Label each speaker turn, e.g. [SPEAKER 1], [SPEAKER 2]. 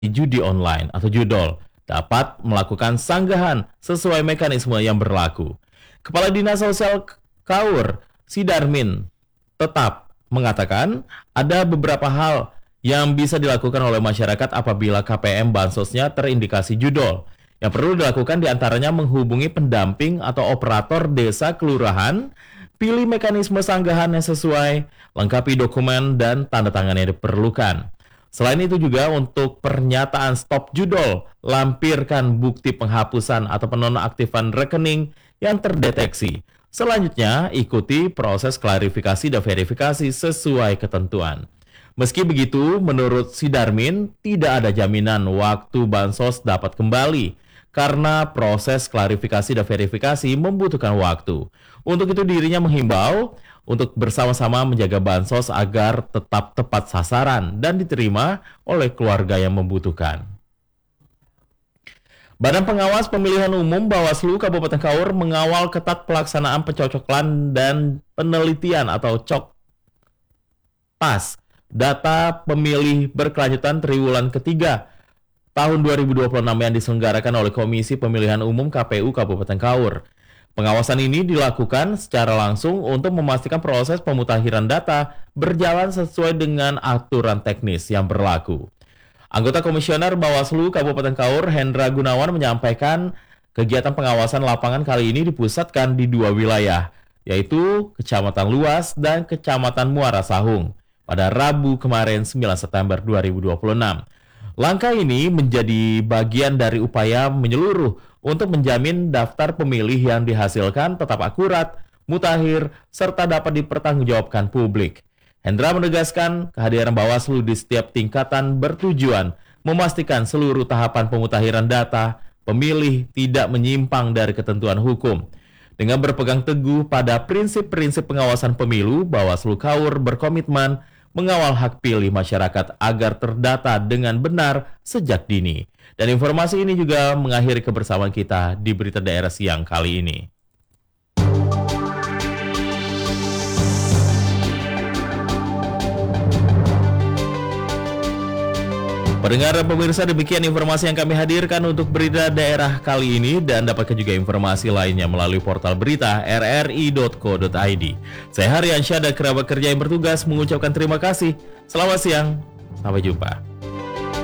[SPEAKER 1] judi online atau judol dapat melakukan sanggahan sesuai mekanisme yang berlaku. Kepala Dinas Sosial Kaur, Sidarmin, tetap mengatakan ada beberapa hal yang bisa dilakukan oleh masyarakat apabila KPM bansosnya terindikasi judol. Yang perlu dilakukan diantaranya menghubungi pendamping atau operator desa kelurahan, pilih mekanisme sanggahan yang sesuai, lengkapi dokumen dan tanda tangan yang diperlukan. Selain itu juga untuk pernyataan stop judol, lampirkan bukti penghapusan atau penonaktifan rekening yang terdeteksi. Selanjutnya, ikuti proses klarifikasi dan verifikasi sesuai ketentuan. Meski begitu, menurut Sidarmin, tidak ada jaminan waktu bansos dapat kembali karena proses klarifikasi dan verifikasi membutuhkan waktu. Untuk itu dirinya menghimbau untuk bersama-sama menjaga bansos agar tetap tepat sasaran dan diterima oleh keluarga yang membutuhkan. Badan Pengawas Pemilihan Umum Bawaslu Kabupaten Kaur mengawal ketat pelaksanaan pencocokan dan penelitian atau COKPAS data pemilih berkelanjutan triwulan ketiga tahun 2026 yang diselenggarakan oleh Komisi Pemilihan Umum KPU Kabupaten Kaur. Pengawasan ini dilakukan secara langsung untuk memastikan proses pemutakhiran data berjalan sesuai dengan aturan teknis yang berlaku. Anggota Komisioner Bawaslu Kabupaten Kaur, Hendra Gunawan, menyampaikan kegiatan pengawasan lapangan kali ini dipusatkan di dua wilayah, yaitu Kecamatan Luas dan Kecamatan Muara Sahung pada Rabu kemarin 9 September 2026. Langkah ini menjadi bagian dari upaya menyeluruh untuk menjamin daftar pemilih yang dihasilkan tetap akurat, mutakhir, serta dapat dipertanggungjawabkan publik. Hendra menegaskan kehadiran Bawaslu di setiap tingkatan bertujuan memastikan seluruh tahapan pemutakhiran data pemilih tidak menyimpang dari ketentuan hukum. Dengan berpegang teguh pada prinsip-prinsip pengawasan pemilu, Bawaslu Kaur berkomitmen mengawal hak pilih masyarakat agar terdata dengan benar sejak dini. Dan informasi ini juga mengakhiri kebersamaan kita di Berita Daerah siang kali ini. Pendengar dan pemirsa, demikian informasi yang kami hadirkan untuk Berita Daerah kali ini, dan dapatkan juga informasi lainnya melalui portal berita rri.co.id. Saya Haryansyah dan kerabat kerja yang bertugas mengucapkan terima kasih. Selamat siang, sampai jumpa.